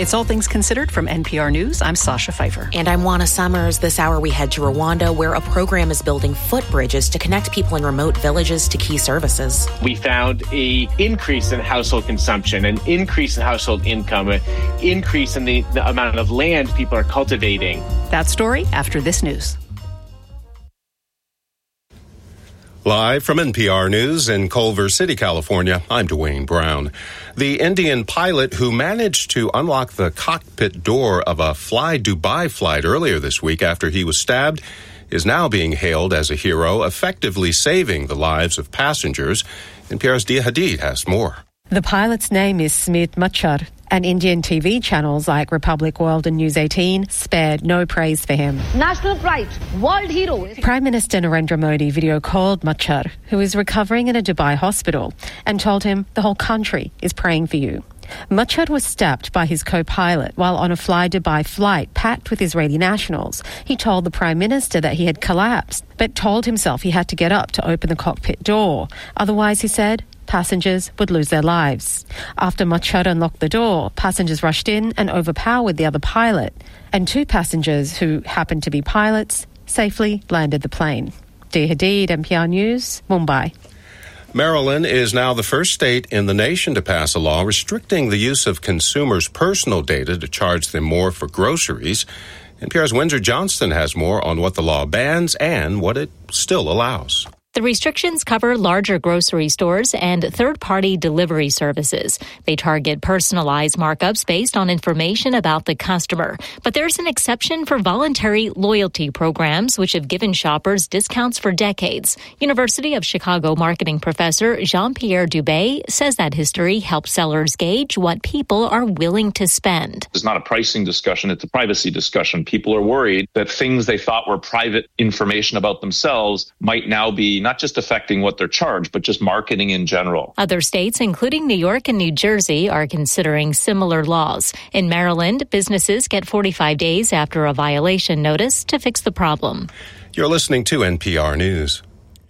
It's All Things Considered from NPR News. I'm Sasha Pfeiffer. And I'm Juana Summers. This hour we head to Rwanda, where a program is building footbridges to connect people in remote villages to key services. We found an increase in household consumption, an increase in household income, an increase in the amount of land people are cultivating. That story after this news. Live from NPR News in Culver City, California, I'm Dwayne Brown. The Indian pilot who managed to unlock the cockpit door of a Fly Dubai flight earlier this week after he was stabbed is now being hailed as a hero, effectively saving the lives of passengers. NPR's Dia Hadid has more. The pilot's name is Smit Machar, and Indian TV channels like Republic World and News 18 spared no praise for him. National pride, world hero. Prime Minister Narendra Modi video called Machar, who is recovering in a Dubai hospital, and told him the whole country is praying for you. Machar was stabbed by his co-pilot while on a Fly Dubai flight packed with Israeli nationals. He told the Prime Minister that he had collapsed, but told himself he had to get up to open the cockpit door. Otherwise, he said, passengers would lose their lives. After Machar unlocked the door, passengers rushed in and overpowered the other pilot, and 2 passengers who happened to be pilots safely landed the plane. Dia Hadid, NPR News, Mumbai. Maryland is now the first state in the nation to pass a law restricting the use of consumers' personal data to charge them more for groceries. NPR's Windsor Johnston has more on what the law bans and what it still allows. The restrictions cover larger grocery stores and third-party delivery services. They target personalized markups based on information about the customer. But there's an exception for voluntary loyalty programs, which have given shoppers discounts for decades. University of Chicago marketing professor Jean-Pierre Dubé says that history helps sellers gauge what people are willing to spend. It's not a pricing discussion, it's a privacy discussion. People are worried that things they thought were private information about themselves might now be not just affecting what they're charged, but just marketing in general. Other states, including New York and New Jersey, are considering similar laws. In Maryland, businesses get 45 days after a violation notice to fix the problem. You're listening to NPR News.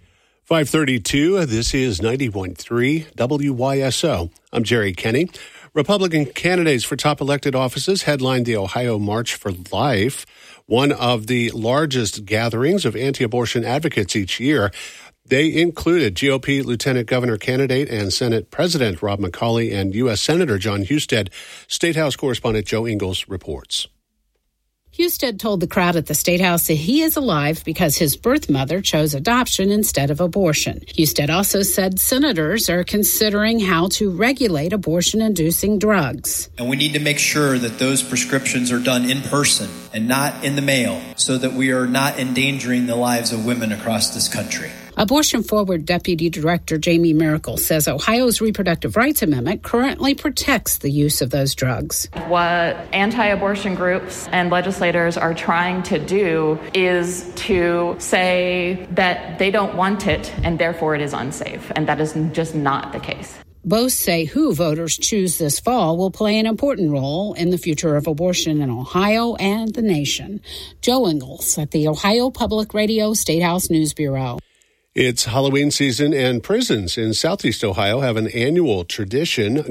532, this is 90.3 WYSO. I'm Jerry Kenny. Republican candidates for top elected offices headlined the Ohio March for Life, one of the largest gatherings of anti-abortion advocates each year. They included GOP Lieutenant Governor candidate and Senate President Rob McCauley and U.S. Senator John Husted. State House correspondent Joe Ingles reports. Husted told the crowd at the State House that he is alive because his birth mother chose adoption instead of abortion. Husted also said senators are considering how to regulate abortion-inducing drugs. And we need to make sure that those prescriptions are done in person and not in the mail so that we are not endangering the lives of women across this country. Abortion Forward Deputy Director Jamie Miracle says Ohio's Reproductive Rights Amendment currently protects the use of those drugs. What anti-abortion groups and legislators are trying to do is to say that they don't want it and therefore it is unsafe. And that is just not the case. Both say who voters choose this fall will play an important role in the future of abortion in Ohio and the nation. Joe Ingles at the Ohio Public Radio State House News Bureau. It's Halloween season, and prisons in Southeast Ohio have an annual tradition